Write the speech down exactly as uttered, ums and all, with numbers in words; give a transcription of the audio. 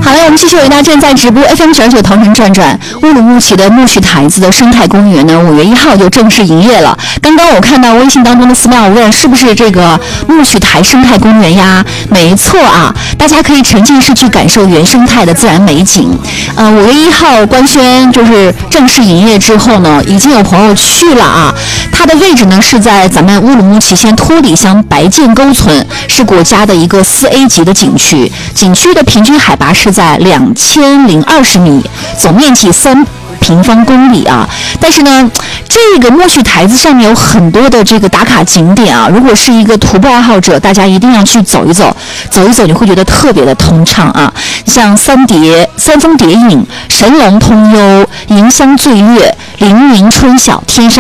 好了，我们继续为大家正在直播 F M 九十九桃城转转。乌鲁木齐的木须台子的生态公园呢，五月一号就正式营业了。刚刚我看到微信当中的寺庙问是不是这个木须台生态公园呀？没错啊，大家可以沉浸式去感受原生态的自然美景。呃，五月一号官宣就是正式营业之后呢，已经有朋友去了啊。它的位置呢是在咱们乌鲁木齐县托里乡白涧沟村，是国家的一个四 A 级的景区。景区的平均海拔是在两千零二十米，总面积三平方公里啊。但是呢，这个木须台子上面有很多的这个打卡景点啊，如果是一个徒步爱好者，大家一定要去走一走，走一走你会觉得特别的通畅啊。像三叠、三峰叠影、神龙通幽、迎香醉月、凌云春晓、天山